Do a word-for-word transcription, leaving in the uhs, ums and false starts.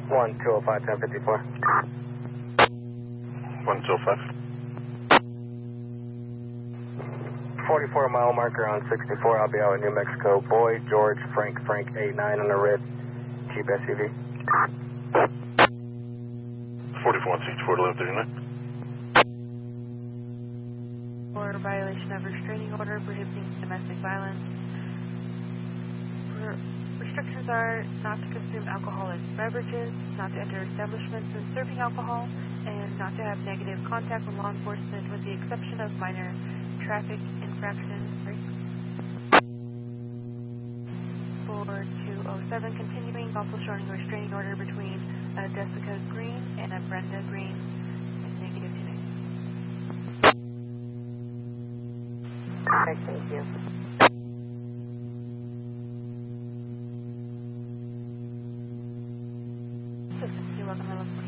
one two oh five, ten fifty-four. one two oh five. forty-four mile marker on sixty-four. I'll be out in New Mexico. Boy, George, Frank, Frank, eight nine on the red Jeep S U V. forty-four one sixty-four to eleven thirty-nine. For violation of restraining order prohibiting domestic violence. For restrictions are not to consume alcoholic beverages, not to enter establishments and serving alcohol, and not to have negative contact with law enforcement with the exception of minor traffic infractions. For two oh seven, continuing, also showing a restraining order between a Jessica Green and a Brenda Green, and negative today. Okay, thank you. You're welcome,